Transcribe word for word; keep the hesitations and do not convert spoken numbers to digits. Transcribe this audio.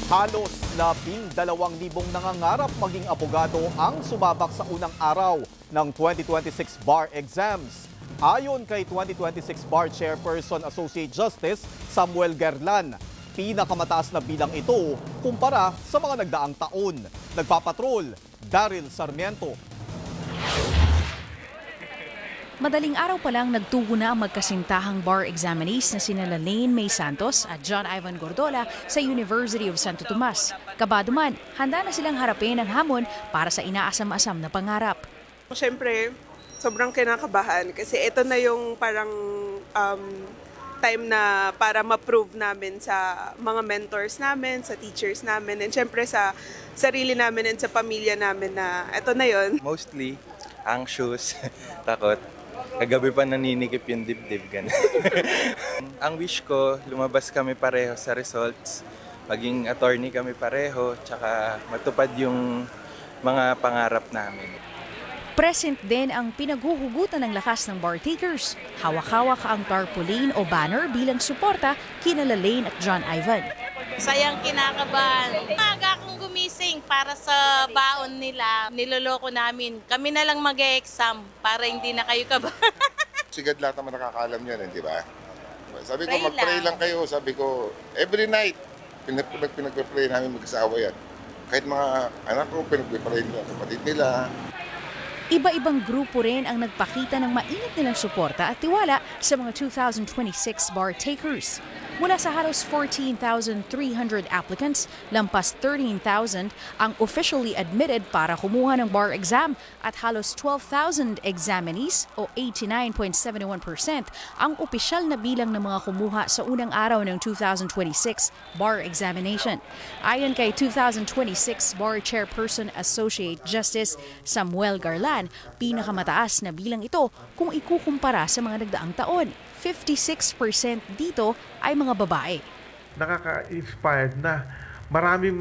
Halos labing dalawang libong nangangarap maging abogado ang sumabak sa unang araw ng twenty twenty-six bar exams. Ayon kay twenty twenty-six Bar Chairperson Associate Justice Samuel Gerlan, pinakamataas na bilang ito kumpara sa mga nagdaang taon. Nagpapatrol, Daryl Sarmiento. Madaling araw pa lang nagtugo na ang magkasintahang bar examinees na sina Lane May Santos at John Ivan Gordola sa University of Santo Tomas. Kabado man, handa na silang harapin ang hamon para sa inaasam-asam na pangarap. Siyempre, sobrang kinakabahan kasi ito na yung parang um, time na para ma-prove namin sa mga mentors namin, sa teachers namin, and siyempre sa sarili namin and sa pamilya namin na ito na yon. Mostly, anxious, takot. Kagabi pa naninikip yung dibdib, gano'n. Ang wish ko, lumabas kami pareho sa results, maging attorney kami pareho, tsaka matupad yung mga pangarap namin. Present din ang pinaghuhugutan ng lakas ng bar takers. Hawak-hawak ang tarpaulin o banner bilang suporta kina Lane at John Ivan. Sayang kinakabahan. Maaga akong gumising para sa baon nila. Niloloko namin. Kami na lang mag-e-exam para hindi na kayo kabahan. Sigad lahat naman nakakaalam yan, di ba? Sabi ko, Pray mag-pray lang lang. kayo. Sabi ko, every night, pinag pinag-pray namin mag-asawa yan. Kahit mga anak ko, pinag-pray nila, kapatid nila. Iba-ibang grupo rin ang nagpakita ng mainit nilang suporta at tiwala sa mga two thousand twenty-six bar takers. Mula sa halos fourteen thousand three hundred applicants, lampas thirteen thousand ang officially admitted para kumuha ng bar exam at halos twelve thousand examinees o eighty-nine point seven one percent ang opisyal na bilang ng mga kumuha sa unang araw ng two thousand twenty-six bar examination. Ayon kay two thousand twenty-six Bar Chairperson Associate Justice Samuel Garlan, pinakamataas na bilang ito kung ikukumpara sa mga nagdaang taon. fifty-six percent dito ay mga babae. Nakaka-inspired na maraming